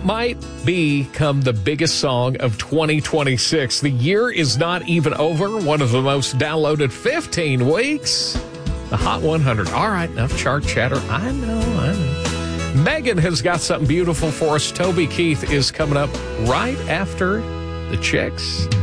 What might become the biggest song of 2026? The year is not even over. One of the most downloaded 15 weeks. The Hot 100. All right, enough chart chatter. I know. Megan has got something beautiful for us. Toby Keith is coming up right after the checks.